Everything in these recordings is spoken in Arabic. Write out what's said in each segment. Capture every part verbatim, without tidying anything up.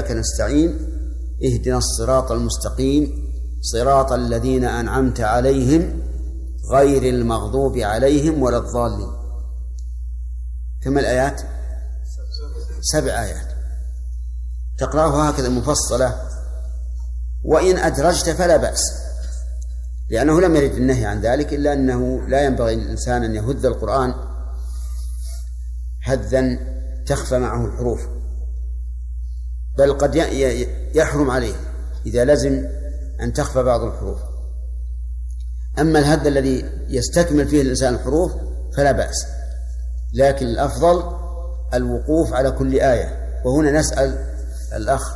وإياك نستعين اهدنا الصراط المستقيم صراط الذين أنعمت عليهم غير المغضوب عليهم ولا الضالين. كم الآيات؟ سبع آيات تقرأها هكذا مفصلة، وإن أدرجت فلا بأس، لأنه لم يرد النهي عن ذلك، إلا أنه لا ينبغي للإنسان أن يهذ القرآن هذا تخفى معه الحروف، بل قد يحرم عليه إذا لزم أن تخفى بعض الحروف. أما الهذ الذي يستكمل فيه الإنسان الحروف فلا بأس، لكن الأفضل الوقوف على كل آية. وهنا نسأل الأخ،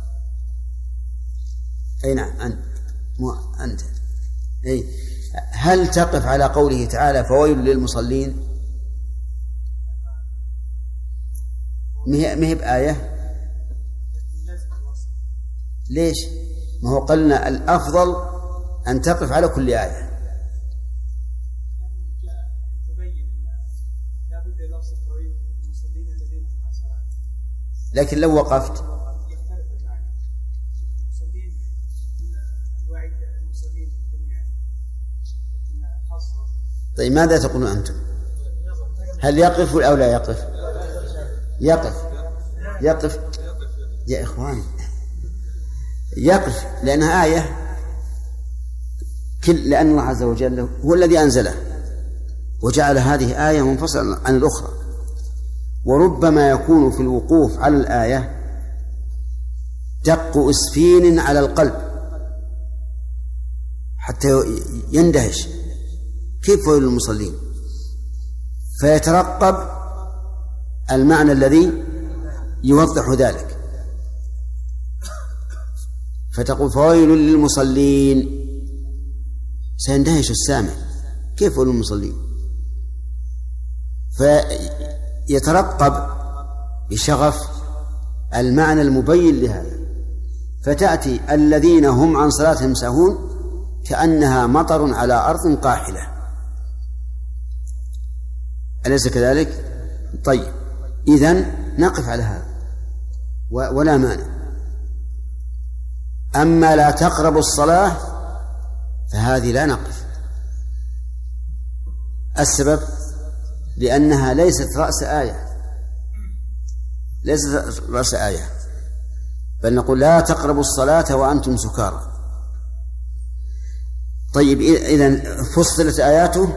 أي نعم أنت, أنت. أي هل تقف على قوله تعالى فويل للمصلين؟ مهب آية، ليش؟ ما هو قلنا الأفضل أن تقف على كل آية. لكن لو وقفت طيب ماذا تقولون أنتم؟ هل يقف أو لا يقف؟ يقف يقف يا إخواني، يقف لأنها آية، كل لأن الله عز وجل هو الذي أنزله وجعل هذه آية منفصلة عن الأخرى. وربما يكون في الوقوف على الآية دق أسفين على القلب حتى يندهش كيف هو للمصلين، فيترقب المعنى الذي يوضح ذلك، فتقول فويل للمصلين، سيندهش السامع كيف هو للمصلين، فيترقب بشغف المعنى المبين لهذا، فتأتي الذين هم عن صلاتهم ساهون كأنها مطر على أرض قاحلة. أليس كذلك؟ طيب إذن نقف على هذا ولا مانع. أما لا تقربوا الصلاة فهذه لا نقف. السبب لأنها ليست رأس آية، ليست رأس آية، بل نقول لا تقربوا الصلاة وأنتم سكارى. طيب إذن فصلت آياته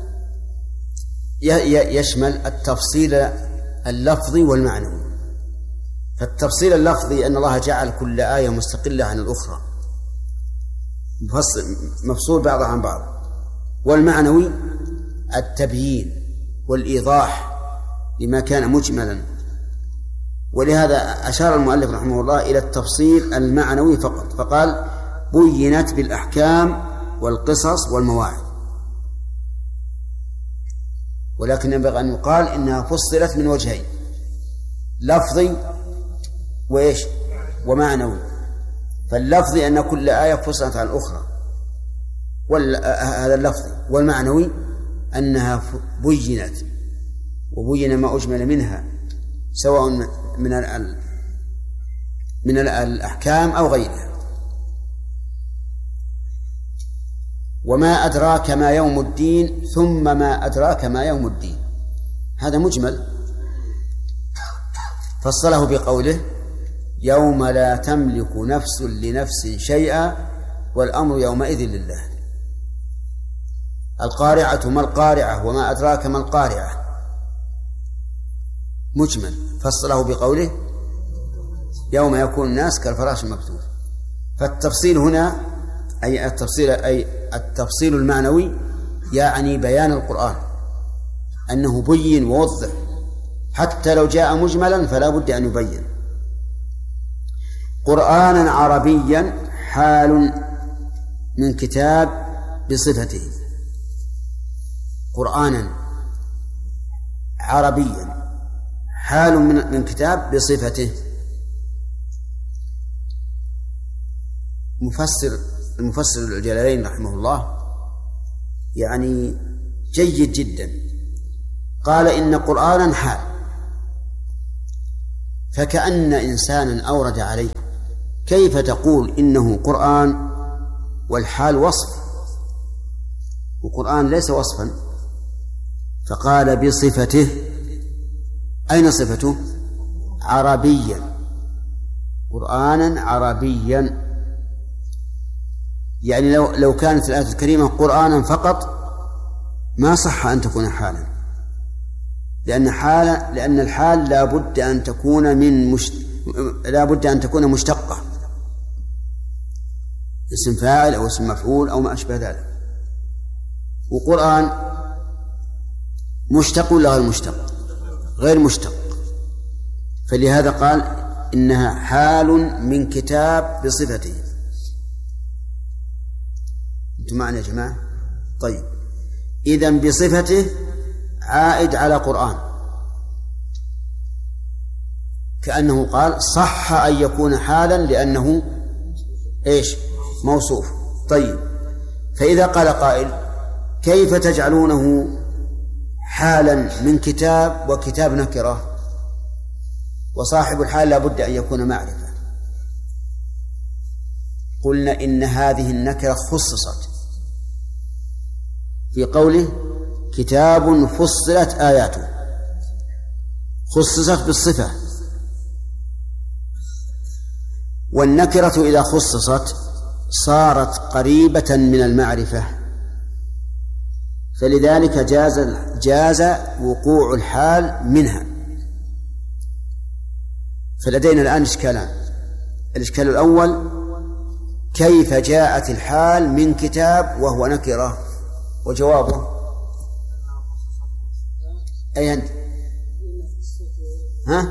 يشمل التفصيل اللفظي والمعنوي. فالتفصيل اللفظي أن الله جعل كل آية مستقلة عن الأخرى، مفصول بعضها عن بعض. والمعنوي التبيين والإيضاح لما كان مجملا. ولهذا أشار المؤلف رحمه الله إلى التفصيل المعنوي فقط، فقال بينت بالأحكام والقصص والمواعظ. ولكن ينبغي أن يقال إنها فصلت من وجهين، لفظي وإيش ومعنوي. فاللفظي أن كل آية فصلت عن الأخرى، هذا اللفظي. والمعنوي أنها بينت وبين ما أجمل منها سواء من من الأحكام أو غيرها. وما أدراك ما يوم الدين ثم ما أدراك ما يوم الدين، هذا مجمل، فصله بقوله يوم لا تملك نفس لنفس شيئا والأمر يومئذ لله. القارعة ما القارعة وما أدراك ما القارعة مجمل، فصله بقوله يوم يكون الناس كالفراش المبثوث. فالتفصيل هنا أي التفصيل أي التفصيل المعنوي يعني بيان القرآن، أنه بين ووضح، حتى لو جاء مجملا فلا بد أن يبين. قرآنا عربيا حال من كتاب بصفته، قرآنا عربيا حال من كتاب بصفته. مفسر المفسر الجلالين رحمه الله يعني جيد جدا، قال إن قرآنا حال، فكأن إنسانا أورد عليه: كيف تقول إنه قرآن والحال وصف، وقرآن ليس وصفا؟ فقال: بصفته. أين صفته؟ عربيا، قرآنا عربيا. يعني لو لو كانت الآية الكريمة قرآنا فقط ما صح أن تكون حالا، لأن حال لأن الحال لا بد أن تكون من مش... لا بد أن تكون مشتقة، اسم فاعل أو اسم مفعول أو ما أشبه ذلك. وقرآن مشتق ولا غير مشتق؟ غير مشتق. فلهذا قال إنها حال من كتاب بصفته. أنتم معنا يا جماعة؟ طيب، إذن بصفته عائد على قرآن، كأنه قال صح أن يكون حالا لأنه إيش؟ موصوف. طيب، فإذا قال قائل: كيف تجعلونه حالا من كتاب وكتاب نكرة، وصاحب الحال لا بد أن يكون معرفة؟ قلنا إن هذه النكرة خصصت في قوله: كتاب فصلت آياته، خصصت بالصفة. والنكرة إذا خصصت صارت قريبة من المعرفة، فلذلك جاز جاز وقوع الحال منها. فلدينا الآن إشكالان. الإشكال الأول: كيف جاءت الحال من كتاب وهو نكرة؟ وجوابه: أي أنت؟ ها؟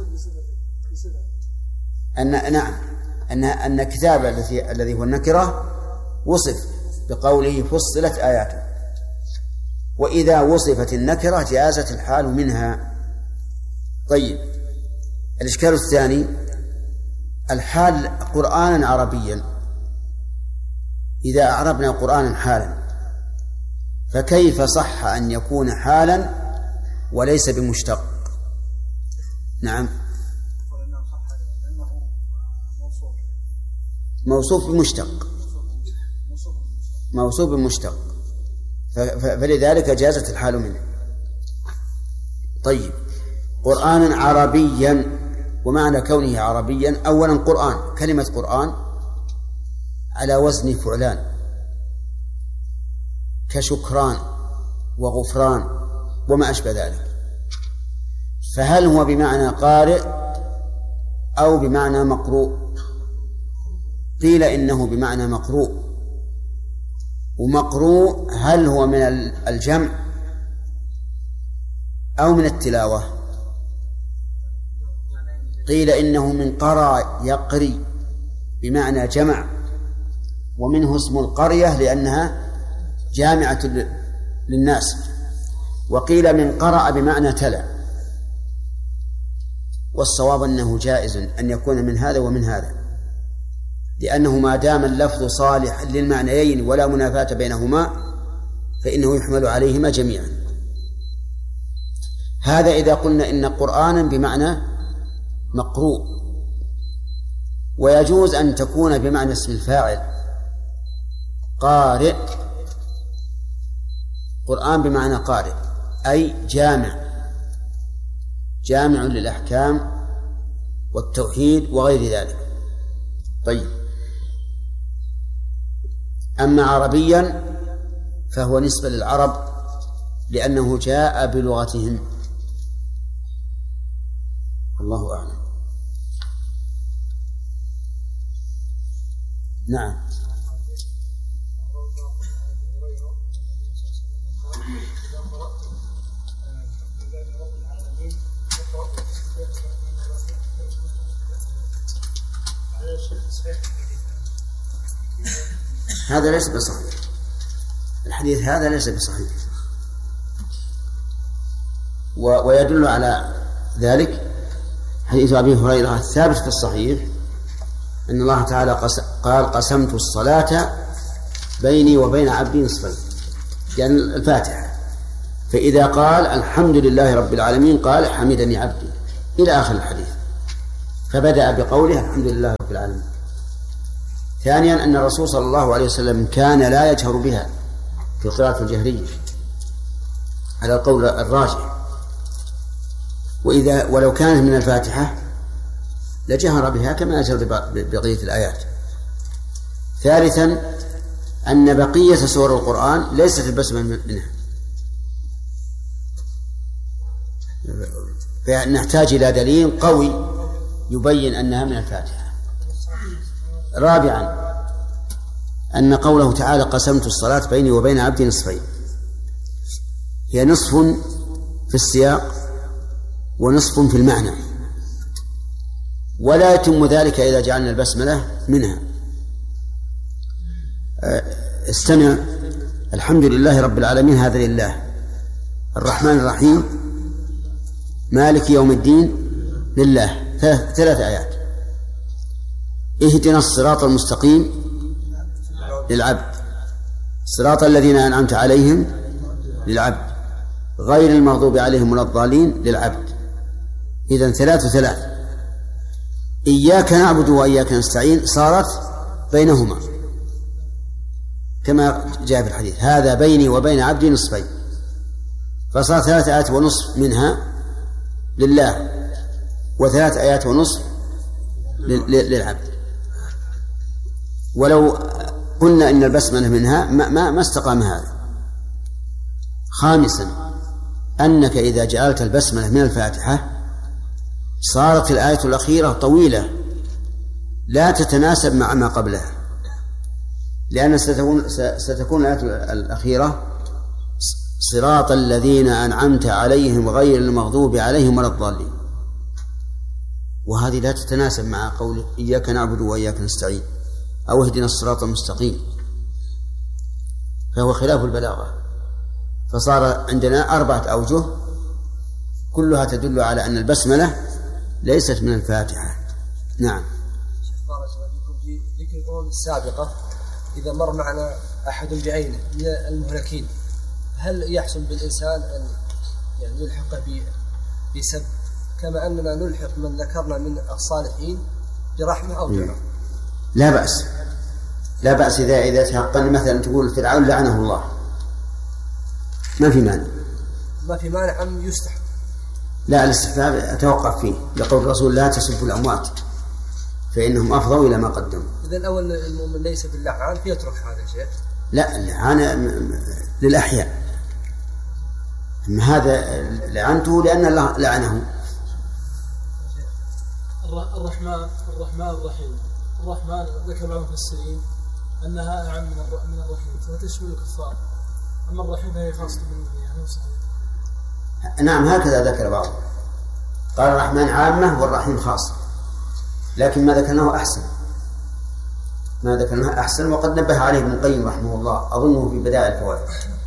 أن نعم أن أن كتاب الذي الذي هو النكرة وصف بقوله فصلت آياته، وإذا وصفت النكرة جازت الحال منها. طيب، الإشكال الثاني: الحال قرآنا عربيا، إذا أعربنا قرآنا حالا فكيف صح أن يكون حالا وليس بمشتق؟ نعم، موصوف بمشتق، موصوف بمشتق، فلذلك جازت الحال منه. طيب، قرآنا عربيا، ومعنى كونه عربيا: أولا قرآن، كلمة قرآن على وزن فعلان، كشكران وغفران وما أشبه ذلك. فهل هو بمعنى قارئ أو بمعنى مقروء؟ قيل إنه بمعنى مقروء. ومقروء هل هو من الجمع أو من التلاوة؟ قيل إنه من قرأ يقري بمعنى جمع، ومنه اسم القرية لأنها جامعة للناس. وقيل من قرأ بمعنى تلا. والصواب أنه جائز أن يكون من هذا ومن هذا، لأنه ما دام اللفظ صالح للمعنيين ولا منافاة بينهما فإنه يحمل عليهما جميعا. هذا إذا قلنا إن قرآنا بمعنى مقروء. ويجوز أن تكون بمعنى اسم الفاعل، قارئ، قرآن بمعنى قارئ أي جامع، جامع للأحكام والتوحيد وغير ذلك. طيب، أما عربيا فهو نسبة للعرب لأنه جاء بلغتهم. الله أعلم. نعم. هذا ليس بصحيح، الحديث هذا ليس بصحيح. ويدل على ذلك حديث أبي هريرة الثابت في الصحيح أن الله تعالى قال: قسمت الصلاة بيني وبين عبدي نصفين، يعني الفاتحة. فإذا قال الحمد لله رب العالمين قال حمدني عبدي إلى آخر الحديث. فبدأ بقوله الحمد لله رب العالمين. ثانيا أن الرسول صلى الله عليه وسلم كان لا يجهر بها في القراءة الجهرية على القول الراجح، وإذا ولو كانت من الفاتحة لجهر بها كما يجهر ببقية الآيات. ثالثا أن بقية سور القرآن ليست البسمة منها، فنحتاج إلى دليل قوي يبين أنها من الفاتحة. رابعا أن قوله تعالى قسمت الصلاة بيني وبين عبدي نصفين، هي نصف في السياق ونصف في المعنى، ولا يتم ذلك إذا جعلنا البسملة منها. استمع: الحمد لله رب العالمين، هذا لله. الرحمن الرحيم مالك يوم الدين لله. ثلاث آيات. اهدنا الصراط المستقيم للعبد، صراط الذين أنعمت عليهم للعبد، غير المغضوب عليهم ولا الضالين للعبد. إذن ثلاث ثلاث. إياك نعبد وإياك نستعين صارت بينهما كما جاء في الحديث: هذا بيني وبين عبدي نصفين، فصار ثلاث آيات ونصف منها لله، وثلاث آيات ونصف للعبد. ولو قلنا إن البسملة منها ما, ما, ما استقام هذا. خامسا أنك إذا جعلت البسملة من الفاتحة صارت الآية الأخيرة طويلة لا تتناسب مع ما قبلها، لأن ستكون, ستكون الآية الأخيرة صراط الذين أنعمت عليهم غير المغضوب عليهم ولا الضالين، وهذه لا تتناسب مع قول إياك نعبد وإياك نستعين أو اهدنا الصراط المستقيم، فهو خلاف البلاغة. فصار عندنا أربعة أوجه كلها تدل على أن البسملة ليست من الفاتحة. نعم. في ذكر الأمم السابقة إذا مر معنا أحد بعينه من المهلكين، هل يحسن بالإنسان أن يعني يلحق بسب كما أننا نلحق من ذكرنا من الصالحين برحمة أو جرم؟ لا بأس، لا بأس إذا إذا تحقن مثلا تقول فرعون لعنه الله، ما في مانع. ما في مانع أم يستحب؟ لا، الاستحباب أتوقف فيه لقول الرسول لا تسبوا الأموات فإنهم أفضوا إلى ما قدموا. إذا الأول المؤمن ليس باللعان فيترك هذا الشيء؟ لا، اللعان للأحياء، هذا لعنته لأن الله لعنه. الرحمن الرحمن الرحيم. الرحمن ذكر بعض المفسرين أنها أعم من من الرحيم فتشمل الكفار، أما الرحيم فهي خاصة بالمؤمنين. يعني صحيح. نعم، هكذا ذكر بعض، قال الرحمن عامة والرحيم خاصة، لكن ما ذكرناه أحسن، ما ذكرناه أحسن، وقد نبه عليه ابن القيم رحمه الله أظنه في بدائع الفوائد.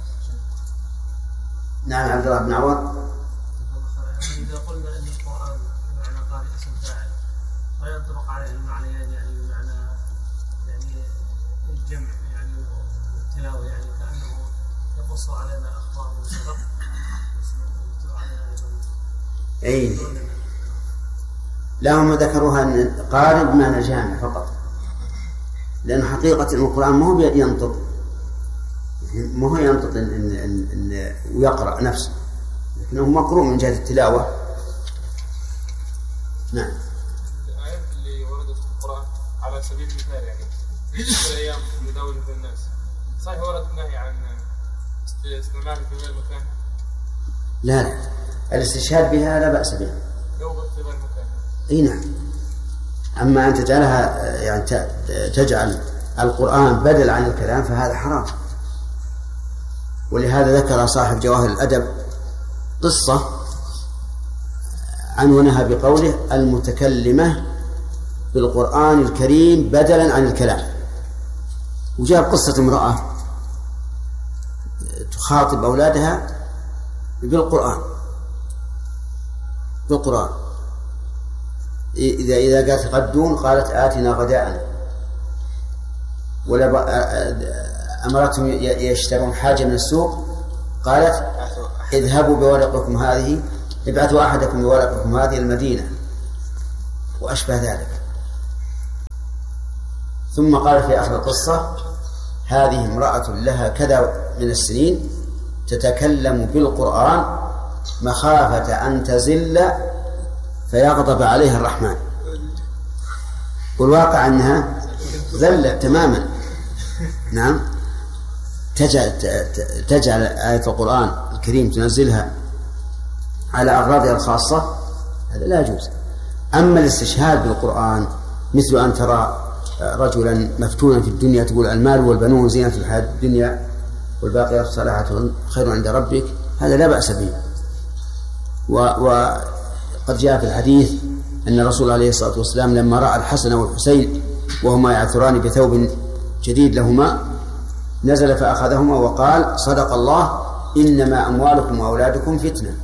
نعم عبد الله بن عوض. إذا قلنا أن القرآن بمعنى قارئ اسم فاعل وينطبق عليه المعنيين، يعني بمعنى يعني الجمع يعني التلاوة، يعني كأنه يقص علينا أخبار من سبق ويتلو علينا أيضا. أي لا، هم ذكروها أن قارئ بمعنى جامع فقط، لأن حقيقة القرآن ما هو ينطق، ما هو ينطق إن, إن, إن, إن ويقرأ نفسه، لكنه مقروء من جهة التلاوة. نعم. الآيات اللي وردت في القرآن على سبيل المثال يعني في الأيام مداولة الناس، صحيح ورد النهي عن استعمال في غير مكان؟ لا لا، الاستشهاد بها لا بأس بها لو في غير مكان. اي نعم. أما أن تجعلها يعني تجعل القرآن بدل عن الكلام فهذا حرام. ولهذا ذكر صاحب جواهر الأدب قصة عنونها بقوله المتكلمة بالقرآن الكريم بدلا عن الكلام، وجاب قصة امرأة تخاطب أولادها بالقرآن بالقرآن إذا إذا قالت غدون قالت آتنا غداءنا، ولا أمرتهم يشترون حاجة من السوق قالت اذهبوا بورقكم هذه، ابعثوا أحدكم بورقكم هذه المدينة وأشبه ذلك. ثم قال في آخر القصة: هذه امرأة لها كذا من السنين تتكلم بالقرآن مخافة أن تزل فيغضب عليها الرحمن. والواقع أنها زلت تماما. نعم، تجعل, تجعل آية القرآن الكريم تنزلها على أغراضها الخاصة، هذا لا يجوز. أما الاستشهاد بالقرآن مثل أن ترى رجلا مفتونا في الدنيا تقول المال والبنون زينة الحياة الدنيا والباقيات الصالحات خير عند ربك، هذا لا بأس به. وقد جاء في الحديث أن الرسول عليه الصلاة والسلام لما رأى الحسن والحسين وهما يعثران بثوب جديد لهما نزل فأخذهما وقال: صدق الله، إنما أموالكم وأولادكم فتنة.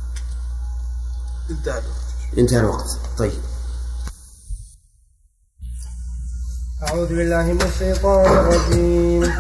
انتهى الوقت. طيب. أعوذ بالله من الشيطان الرجيم.